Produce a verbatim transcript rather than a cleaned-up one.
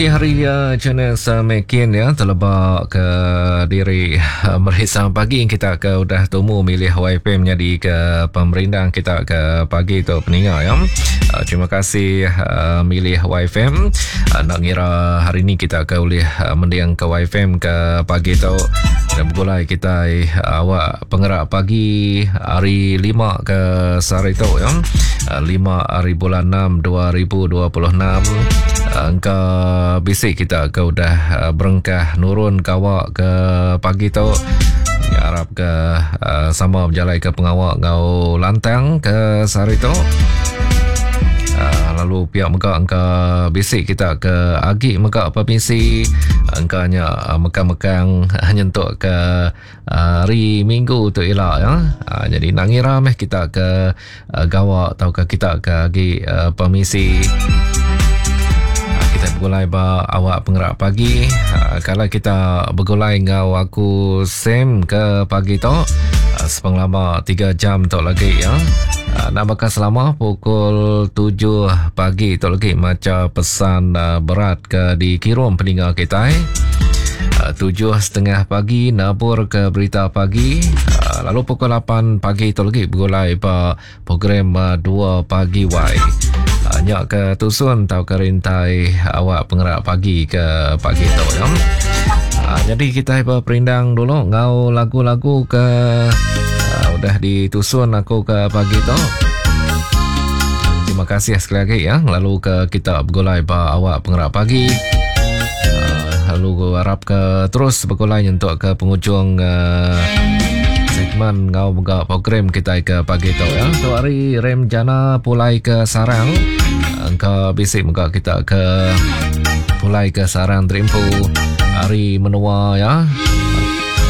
Okey, hari uh, channel semakin ya terlebak ke diri uh, Merisa pagi kita ke udah temu milih Y F M-nya di ke pemerintah kita ke pagi tu peningat ya. Uh, terima kasih uh, milih Y F M. Uh, nak ngira hari ni kita ke boleh uh, mendiang ke Y F M ke pagi tu. Dan bergulai kita uh, awak penggerak pagi hari lima ke sehari tu ya. Uh, lima hari bulan enam dua ribu dua puluh enam. Angka bisik kita ke udah uh, berengkah nurun kawak ke pagi tu harap ke uh, sama berjalan ke pengawak ngau lantang ke sehari tu. Uh, lalu pihak megak angka bisik kita ke agi megak permisi angkanya uh, mekang-mekang nyentuk ke uh, hari minggu tu elak ya. Uh, jadi nak ngira meh kita ke uh, gawak atau ke kita ke agi uh, permisi. Kita bergulai ba awak penggerak pagi. Uh, kalau kita bergulai ngau aku Sam ke pagi tu uh, sepeng lama tiga jam tu lagi ya. Uh, nak bakal selama pukul tujuh pagi tu lagi macam pesan uh, berat ke di kirum peninggal kita eh. Uh, tujuh setengah pagi nabur ke berita pagi. Uh, lalu pukul lapan pagi tu lagi bergulai ba program uh, dua pagi Y. Hanya ke tusun atau ke rintai awak penggerak pagi ke pagi tu ya. Ha, jadi kita berperindang dulu ngau lagu-lagu ke uh, udah ditusun aku ke pagi tu. Terima kasih sekali lagi ya. Lalu ke kita bergulai ba awak penggerak pagi. Uh, lalu harap ke terus bergulai untuk ke penghujung uh, segmen ngau buka program kita ke pagi tu ya. Tu hari rem jana pulai ke sarang angka bisik muka kita ke pulai ke sarang Dreampo hari menua ya.